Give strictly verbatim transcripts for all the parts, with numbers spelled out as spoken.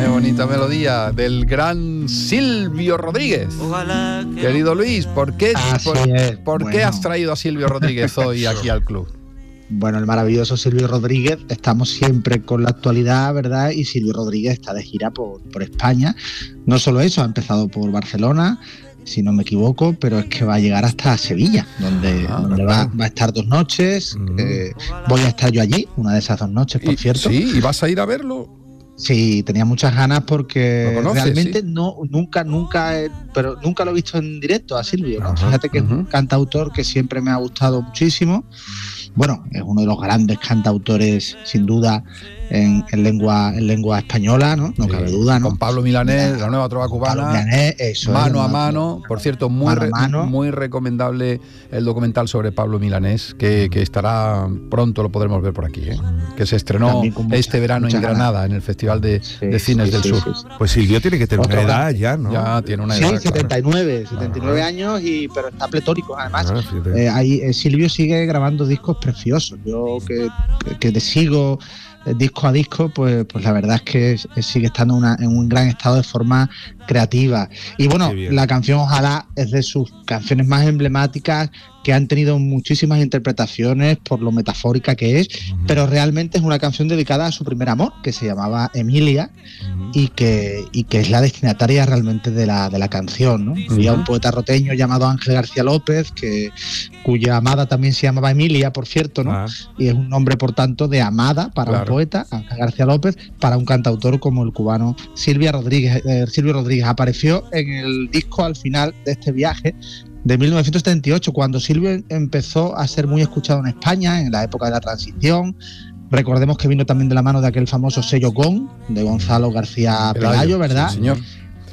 Qué bonita melodía del gran Silvio Rodríguez. Querido Luis, ¿por qué, por, ¿por bueno. qué has traído a Silvio Rodríguez hoy aquí al club? Bueno, el maravilloso Silvio Rodríguez, estamos siempre con la actualidad, ¿verdad? Y Silvio Rodríguez está de gira por, por España. No solo eso, ha empezado por Barcelona, si no me equivoco, pero es que va a llegar hasta Sevilla, donde, ah, donde va, va a estar dos noches. Mm. Eh, voy a estar yo allí, una de esas dos noches, por y, cierto. Sí, ¿y vas a ir a verlo? Sí, tenía muchas ganas porque conoces, realmente ¿sí? no, nunca, nunca, eh, pero nunca lo he visto en directo a Silvio, ¿no? Ajá, Fíjate que uh-huh. es un cantautor que siempre me ha gustado muchísimo. Bueno, es uno de los grandes cantautores, sin duda, en, en lengua en lengua española, ¿no? No sí, cabe duda, ¿no? Con Pablo Milanés, la nueva trova cubana. Pablo Milanés, eso mano es, a mano. Por cierto, muy, mano re, mano. muy recomendable el documental sobre Pablo Milanés, que, que estará pronto, lo podremos ver por aquí, ¿eh? Que se estrenó mucha, este verano en Granada, ganas. en el Festival de, sí, de Cines sí, del sí, Sur. Sí, sí. Pues Silvio tiene que tener Otra una edad ya, ¿no? Ya tiene una edad. Sí, setenta y nueve, claro. setenta y nueve años, y, pero está pletórico, además. Ah, sí, eh, ahí, eh, Silvio sigue grabando discos preciosos. Yo que, que, que te sigo disco a disco, pues, pues la verdad es que sigue estando una, en un gran estado de forma creativa. Y bueno, la canción Ojalá es de sus canciones más emblemáticas, que han tenido muchísimas interpretaciones por lo metafórica que es, uh-huh. pero realmente es una canción dedicada a su primer amor, que se llamaba Emilia, uh-huh. y que y que es la destinataria realmente de la de la canción, ¿no? Uh-huh. Había un poeta roteño llamado Ángel García López, que cuya amada también se llamaba Emilia, por cierto, ¿no? Uh-huh. Y es un nombre, por tanto, de amada para claro. un poeta, Ángel García López, para un cantautor como el cubano Silvio Rodríguez. Eh, Silvio Rodríguez apareció en el disco al final de este viaje de mil novecientos setenta y ocho, cuando Silvio empezó a ser muy escuchado en España, en la época de la transición. Recordemos que vino también de la mano de aquel famoso sello Gon, de Gonzalo García Pelayo, Pelayo ¿verdad? Sí, señor.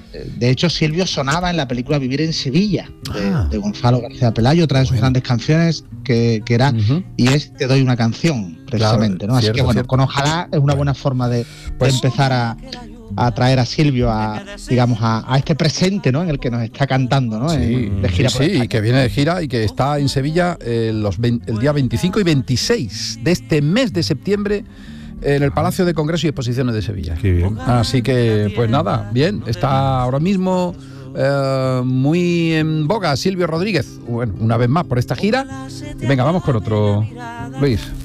De hecho, Silvio sonaba en la película Vivir en Sevilla, de, ah. de Gonzalo García Pelayo, otra de sus bueno. grandes canciones, que, que era uh-huh. y es Te doy una canción, precisamente, claro, ¿no? Así cierto, que bueno, cierto. Con Ojalá es una bueno. buena forma de, pues, de empezar a a traer a Silvio a, digamos, a, a este presente, ¿no? En el que nos está cantando, ¿no? Sí, en, de gira sí, por sí, y que viene de gira y que está en Sevilla eh, los veinte, el día veinticinco y veintiséis de este mes de septiembre en el Palacio de Congresos y Exposiciones de Sevilla. Qué bien. Así que, pues nada, bien, está ahora mismo eh, muy en boga Silvio Rodríguez, bueno, una vez más por esta gira. Venga, vamos con otro, Luis.